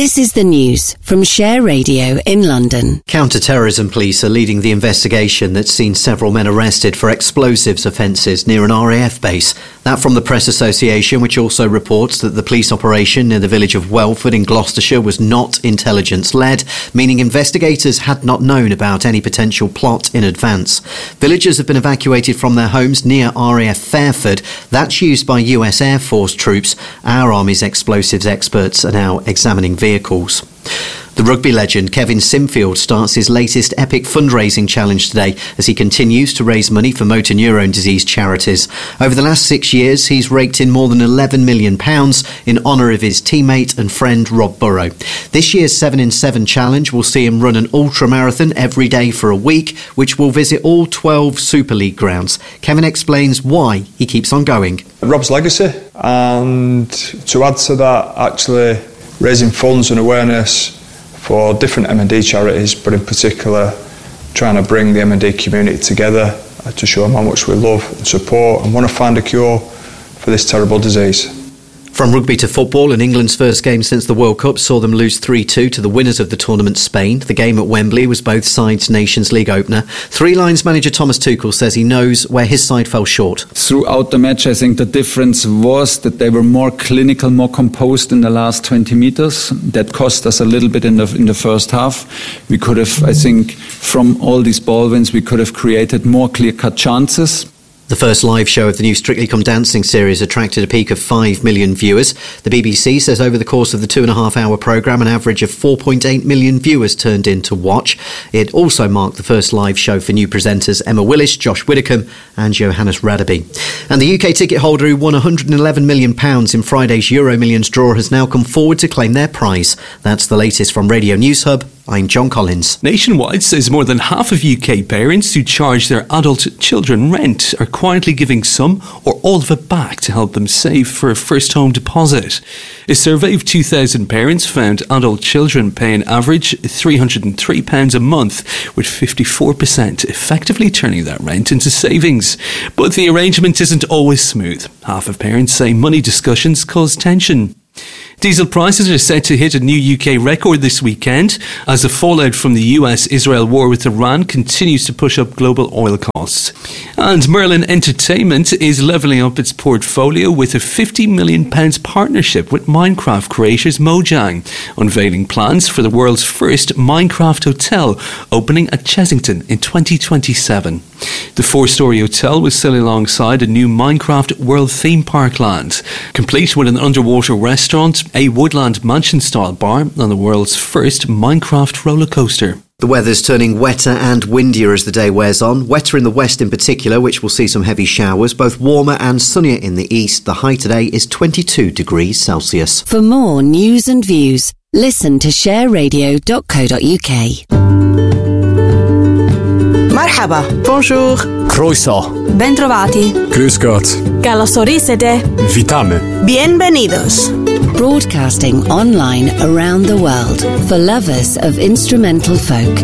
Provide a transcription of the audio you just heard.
This is the news from Share Radio in London. Counter-terrorism police are leading the investigation that's seen several men arrested for explosives offences near an RAF base. That from the Press Association, which also reports that the police operation near the village of Welford in Gloucestershire was not intelligence-led, meaning investigators had not known about any potential plot in advance. Villagers have been evacuated from their homes near RAF Fairford. That's used by US Air Force troops. Our Army's explosives experts are now examining vehicles. The rugby legend Kevin Sinfield starts his latest epic fundraising challenge today as he continues to raise money for motor neurone disease charities. Over the last 6 years, he's raked in more than £11 million in honour of his teammate and friend Rob Burrow. This year's 7 in 7 challenge will see him run an ultramarathon every day for a week, which will visit all 12 Super League grounds. Kevin explains why he keeps on going. Rob's legacy, and to add to that, actually raising funds and awareness for different M&D charities, but in particular trying to bring the M&D community together to show them how much we love and support and want to find a cure for this terrible disease. From rugby to football, and England's first game since the World Cup saw them lose 3-2 to the winners of the tournament, Spain. The game at Wembley was both sides' Nations League opener. Three Lions manager Thomas Tuchel says he knows where his side fell short. Throughout the match, I think the difference was that they were more clinical, more composed in the last 20 metres. That cost us a little bit in the first half. We could have, I think, from all these ball wins, we could have created more clear-cut chances. The first live show of the new Strictly Come Dancing series attracted a peak of 5 million viewers. The BBC says over the course of the 2.5-hour programme, an average of 4.8 million viewers turned in to watch. It also marked the first live show for new presenters Emma Willis, Josh Widdicombe and Johannes Radaby. And the UK ticket holder who won £111 million in Friday's Euro Millions draw has now come forward to claim their prize. That's the latest from Radio News Hub. I'm John Collins. Nationwide says more than half of UK parents who charge their adult children rent are quietly giving some or all of it back to help them save for a first home deposit. A survey of 2,000 parents found adult children pay an average £303 a month, with 54% effectively turning that rent into savings. But the arrangement isn't always smooth. Half of parents say money discussions cause tension. Diesel prices are set to hit a new UK record this weekend as the fallout from the US-Israel war with Iran continues to push up global oil costs. And Merlin Entertainment is levelling up its portfolio with a £50 million partnership with Minecraft creators Mojang, unveiling plans for the world's first Minecraft hotel opening at Chessington in 2027. The 4-storey hotel will sail alongside a new Minecraft World Theme Park land, complete with an underwater restaurant, a woodland mansion-style bar and the world's first Minecraft roller coaster. The weather's turning wetter and windier as the day wears on. Wetter in the west in particular, which will see some heavy showers, both warmer and sunnier in the east. The high today is 22 degrees Celsius. For more news and views, listen to shareradio.co.uk. Marhaba. Bonjour. Croeso. Bentrovati. Grüß Gott. Καλώς ορίσατε. Witamy. Bienvenidos. Broadcasting online around the world for lovers of instrumental folk.